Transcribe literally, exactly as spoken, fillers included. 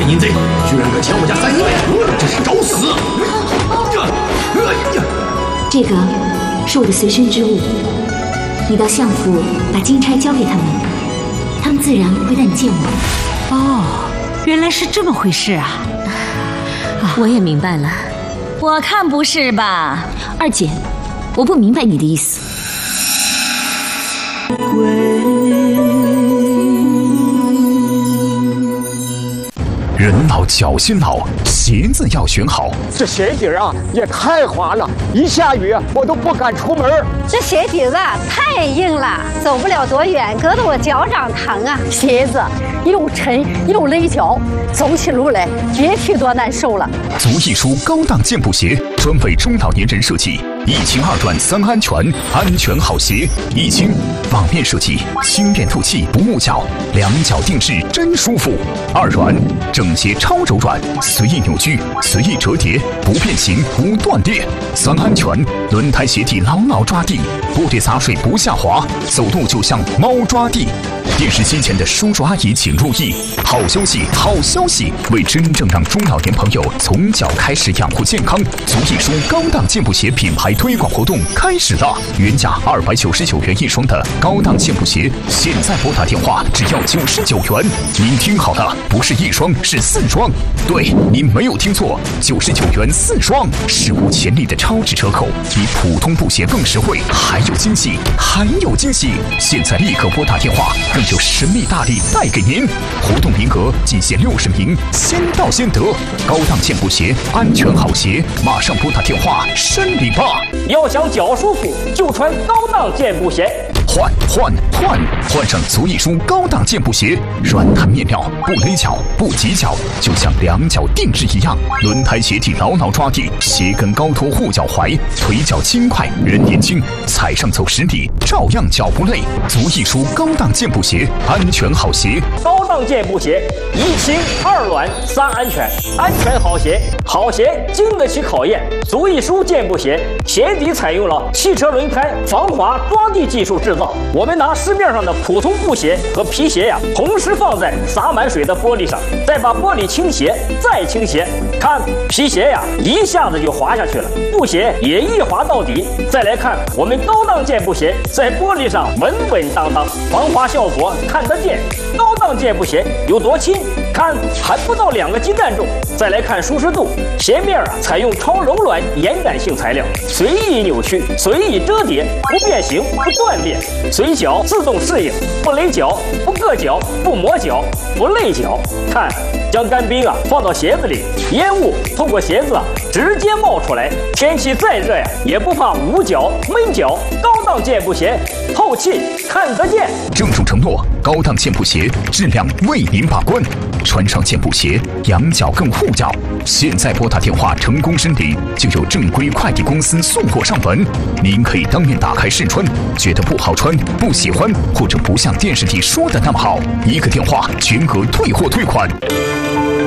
淫贼居然敢抢我家三姨妹，真是找死！ 这个是我的随身之物，你到相府把金钗交给他们，他们自然会带你见我。 哦，原来是这么回事啊！ 啊我也明白了。 我看不是吧， 二姐，我不明白你的意思。 人老脚心老，鞋子要选好。 这鞋底啊也太滑了，一下雨我都不敢出门。 这鞋底子太硬了，走不了多远，硌得我脚掌疼啊。 鞋子又沉又勒脚，走起路来别提多难受了。 足艺舒高档健步鞋，专为中老年人设计，一清二短三安全，安全好鞋。一清网面设计，轻便透气不误脚，两脚定制真舒服。二软整鞋超柔软，随意扭曲，随意折叠，不变形不断裂。三安全，轮胎鞋底牢牢抓地，玻璃洒水不下滑，走路就像猫抓地。电视机前的叔叔阿姨请注意，好消息好消息，为真正让中老年朋友从脚开始养护健康，足艺舒高档健步鞋品牌推广活动开始了。原价二百九十九元一双的高档健步鞋，现在拨打电话只要九十九元。您听好了，不是一双，是四双。对，您没有听错，九十九元四双，史无前例的超值折扣，比普通布鞋更实惠，还有惊喜，还有惊喜！现在立刻拨打电话，更有神秘大礼带给您。活动名额仅限六十名，先到先得。高档健步鞋，安全好鞋，马上拨打电话申领吧！ 要想脚舒服，就穿高档健步鞋。 换换换，换上足艺舒高档健步鞋，软弹面料，不勒脚，不挤脚，就像两脚定制一样。轮胎鞋底牢牢抓地，鞋跟高托护脚踝，腿脚轻快，人年轻，踩上走十里照样脚不累。足艺舒高档健步鞋，安全好鞋。 高档健步鞋，一轻二软三安全，安全好鞋，好鞋经得起考验。足艺舒健步鞋鞋底采用了汽车轮胎防滑抓地技术制造。我们拿市面上的普通布鞋和皮鞋呀，同时放在洒满水的玻璃上，再把玻璃倾斜，再倾斜，看皮鞋呀，一下子就滑下去了，布鞋也一滑到底。再来看我们高档健步鞋，在玻璃上稳稳当当，防滑效果看得见。高档健步鞋有多轻？看还不到两个鸡蛋重。再来看舒适度，鞋面啊采用超柔软延展性材料，随意扭曲，随意折叠，不变形不断裂，随脚自动适应，不勒脚不硌脚不磨脚不累脚。看将干冰啊放到鞋子里，烟雾透过鞋子啊直接冒出来，天气再热呀也不怕捂脚闷脚。高档健步鞋透气看得见， 郑重承诺，高档健步鞋质量为您把关，穿上健步鞋养脚更护脚。现在拨打电话成功申领，就有正规快递公司送货上门。您可以当面打开试穿，觉得不好穿不喜欢，或者不像电视里说的那么好，一个电话全额退货退款。